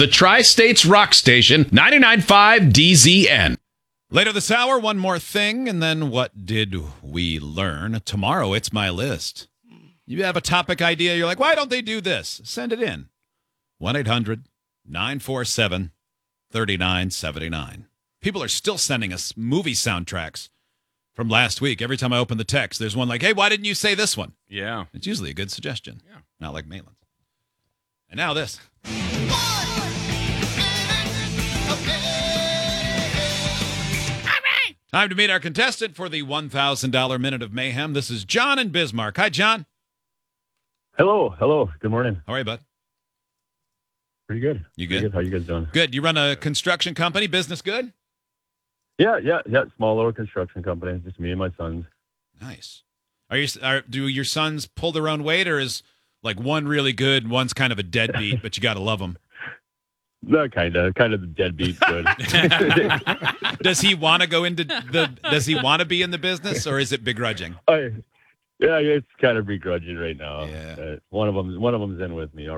the Tri-States Rock Station, 99.5 DZN. Later this hour, one more thing, and then what did we learn? Tomorrow, it's my list. You have a topic idea, you're like, why don't they do this? Send it in. 1-800-947-3979. People are still sending us movie soundtracks from last week. Every time I open the text, there's one like, hey, why didn't you say this one? Yeah. It's usually a good suggestion. Yeah. Not like Maitland's. And now this. Time to meet our contestant for the $1,000 Minute of Mayhem. This is John in Bismarck. Hi, John. Hello. Good morning. How are you, bud? Pretty good. You Pretty good? How you guys doing? Good. You run a construction company, business good? Yeah. Small little construction company. Just me and my sons. Nice. Do your sons pull their own weight, or is like one really good, one's kind of a deadbeat, but you got to love them? No, kind of the deadbeat good. Does he want to go into does he want to be in the business, or is it begrudging? Yeah, it's kind of begrudging right now. Yeah. One of them's in with me.